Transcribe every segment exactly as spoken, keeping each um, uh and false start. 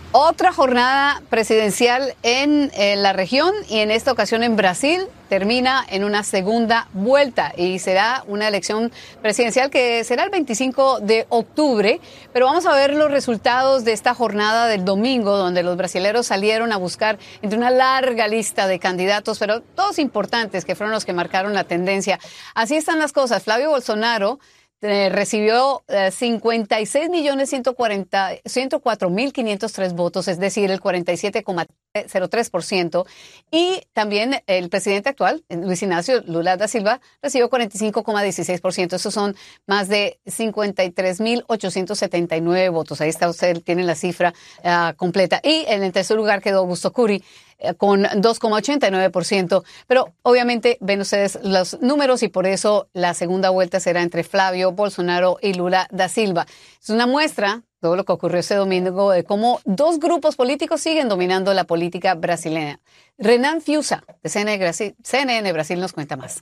Otra jornada presidencial en, en la región y en esta ocasión en Brasil termina en una segunda vuelta y será una elección presidencial que será el veinticinco de octubre, pero vamos a ver los resultados de esta jornada del domingo donde los brasileros salieron a buscar entre una larga lista de candidatos, pero todos importantes que fueron los que marcaron la tendencia. Así están las cosas. Flavio Bolsonaro Eh, recibió eh, cincuenta y seis millones ciento cuatro mil quinientos tres votos, es decir, el cuarenta y siete coma cero tres por ciento. Y también el presidente actual, Luis Ignacio Lula da Silva, recibió cuarenta y cinco coma dieciséis por ciento. Esos son más de cincuenta y tres mil ochocientos setenta y nueve votos. Ahí está, usted tiene la cifra uh, completa. Y en el tercer lugar quedó Augusto Curi, con dos coma ochenta y nueve por ciento. Pero obviamente ven ustedes los números y por eso la segunda vuelta será entre Flavio Bolsonaro y Lula da Silva. Es una muestra, todo lo que ocurrió este domingo, de cómo dos grupos políticos siguen dominando la política brasileña. Renan Fiuza, de C N N Brasil, C N N Brasil, nos cuenta más.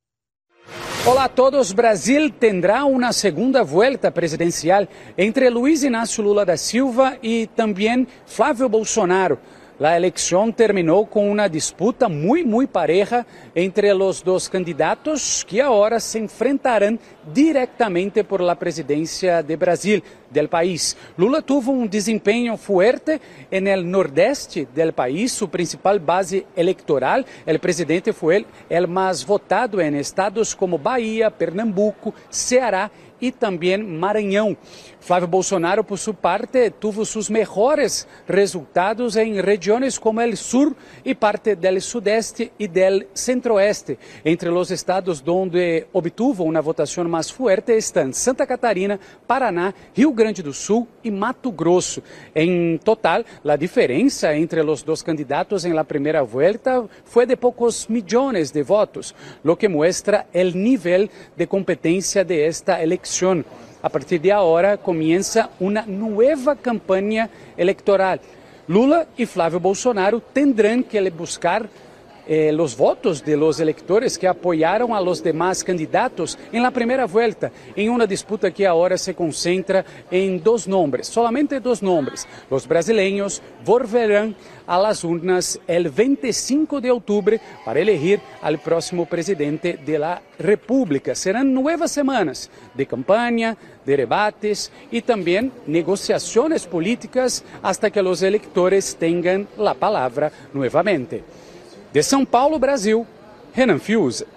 Olá a todos. Brasil tendrá uma segunda vuelta presidencial entre Luiz Inácio Lula da Silva e também Flávio Bolsonaro. La elección terminó con una disputa muy, muy pareja entre los dos candidatos que ahora se enfrentarán directamente por la presidencia de Brasil, del país. Lula tuvo un desempeño fuerte en el nordeste del país, su principal base electoral. El presidente fue el, el más votado en estados como Bahía, Pernambuco, Ceará y también Maranhão. Flávio Bolsonaro, por su parte, tuvo sus mejores resultados en regiones como el sur y parte del sudeste y del centro-oeste. Entre los estados donde obtuvo una votación más fuerte están Santa Catarina, Paraná, Rio Grande do Sul y Mato Grosso. En total, la diferencia entre los dos candidatos en la primera vuelta fue de pocos millones de votos, lo que muestra el nivel de competencia de esta elección. A partir de ahora comienza una nueva campaña electoral. Lula y Flávio Bolsonaro tendrán que buscar eh, los votos de los electores que apoyaron a los demás candidatos en la primera vuelta, en una disputa que ahora se concentra en dos nombres, solamente dos nombres. Los brasileños volverán a las urnas el veinticinco de octubre para elegir al próximo presidente de la República. Serán nuevas semanas de campaña, de debates y también negociaciones políticas hasta que los electores tengan la palabra nuevamente. De São Paulo, Brasil, Renan Fiuza.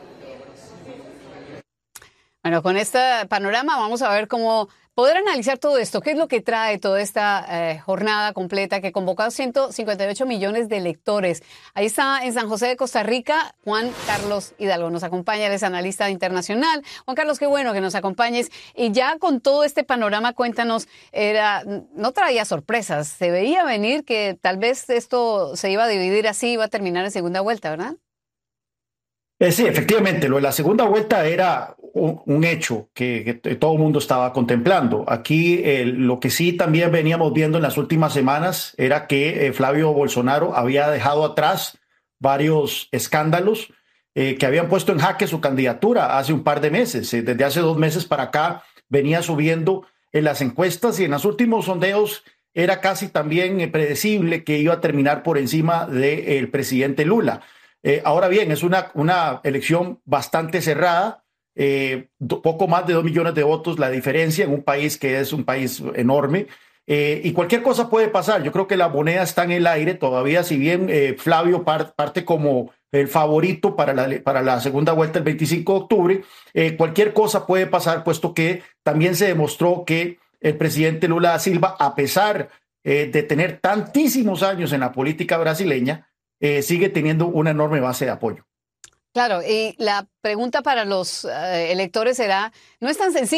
Bueno, con este panorama vamos a ver cómo poder analizar todo esto. ¿Qué es lo que trae toda esta eh, jornada completa que convocó a ciento cincuenta y ocho millones de electores? Ahí está en San José de Costa Rica Juan Carlos Hidalgo. Nos acompaña, él es analista internacional. Juan Carlos, qué bueno que nos acompañes. Y ya con todo este panorama, cuéntanos, era, no traía sorpresas. Se veía venir que tal vez esto se iba a dividir así, iba a terminar en segunda vuelta, ¿verdad? Eh, sí, efectivamente, lo de la segunda vuelta era un, un hecho que, que todo el mundo estaba contemplando. Aquí eh, lo que sí también veníamos viendo en las últimas semanas era que eh, Flavio Bolsonaro había dejado atrás varios escándalos eh, que habían puesto en jaque su candidatura hace un par de meses. Eh, desde hace dos meses para acá venía subiendo en las encuestas y en los últimos sondeos era casi también eh, predecible que iba a terminar por encima del presidente Lula. Eh, ahora bien, es una, una elección bastante cerrada, eh, do, poco más de dos millones de votos la diferencia en un país que es un país enorme, eh, y cualquier cosa puede pasar. Yo creo que la moneda está en el aire todavía, si bien eh, Flavio par, parte como el favorito para la, para la segunda vuelta el veinticinco de octubre, eh, cualquier cosa puede pasar, puesto que también se demostró que el presidente Lula da Silva, a pesar eh, de tener tantísimos años en la política brasileña, Eh, sigue teniendo una enorme base de apoyo. Claro, y la pregunta para los uh, electores será, no es tan sencillo.